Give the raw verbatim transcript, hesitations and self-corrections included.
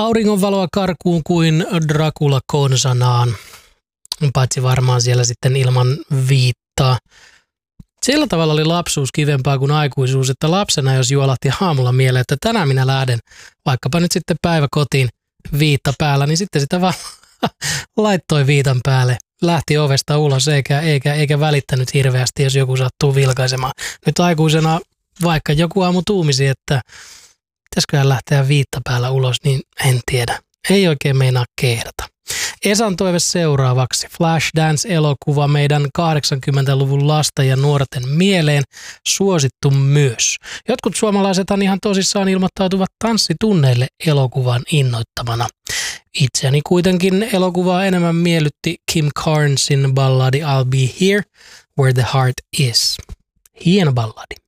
auringonvaloa karkuun kuin Dracula konsanaan, paitsi varmaan siellä sitten ilman viittaa. Sillä tavalla oli lapsuus kivempaa kuin aikuisuus, että lapsena jos juolahti aamulla mieleen, että tänään minä lähden vaikkapa nyt sitten päiväkotiin viitta päällä, niin sitten sitä vaan laittoi viitan päälle, lähti ovesta ulos eikä, eikä, eikä välittänyt hirveästi, jos joku sattuu vilkaisemaan. Nyt aikuisena vaikka joku aamu tuumisi, että pitäisiköhän lähteä viitta päällä ulos, niin en tiedä. Ei oikein meinaa kehdata. Esan toive seuraavaksi. Flashdance-elokuva meidän kahdeksankymmentäluvun lasten ja nuorten mieleen, suosittu myös. Jotkut suomalaisethan ihan tosissaan ilmoittautuvat tanssitunneille elokuvan innoittamana. Itseäni kuitenkin elokuvaa enemmän miellytti Kim Carnesin balladi I'll Be Here, Where the Heart Is. Hieno balladi.